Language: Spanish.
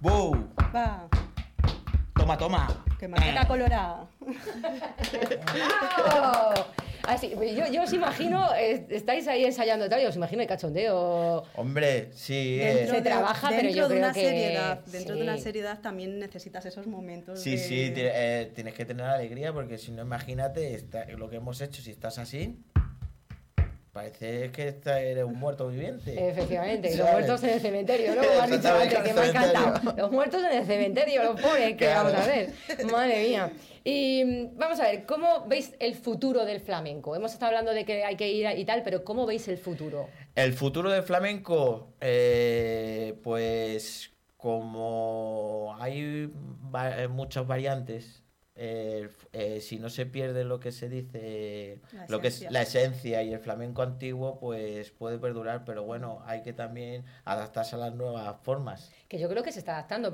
¡Wow! Va, Toma, toma. que maqueta colorada. ¡Oh! Así, yo os imagino, estáis ahí ensayando y tal, y os imagino el cachondeo. Hombre, sí. Se trabaja, pero yo de creo una que... seriedad, dentro de una sí. seriedad también necesitas esos momentos Sí, de... sí, tienes que tener alegría porque si no, imagínate lo que hemos hecho, si estás así, parece que eres un muerto viviente. Efectivamente, los ¿Sabes? muertos en el cementerio, ¿no? Como has dicho antes, que me ha encantado. Los muertos en el cementerio, los pobres, que Claro. vamos a ver. Madre mía. Y vamos a ver, ¿cómo veis el futuro del flamenco? Hemos estado hablando de que hay que ir y tal, pero ¿cómo veis el futuro? El futuro del flamenco, pues como hay muchas variantes, si no se pierde lo que se dice, lo que es la esencia y el flamenco antiguo, pues puede perdurar, pero bueno, hay que también adaptarse a las nuevas formas. Que yo creo que se está adaptando,